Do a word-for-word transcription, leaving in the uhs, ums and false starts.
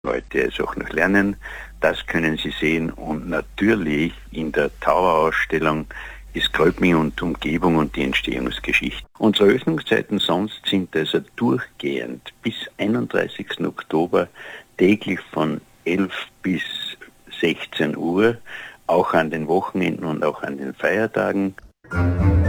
heute also auch noch lernen. Das können Sie sehen und natürlich in der Tower-Ausstellung ist Gröbming und Umgebung und die Entstehungsgeschichte. Unsere Öffnungszeiten sonst sind also durchgehend bis einunddreißigsten Oktober täglich von elf bis sechzehn Uhr, auch an den Wochenenden und auch an den Feiertagen.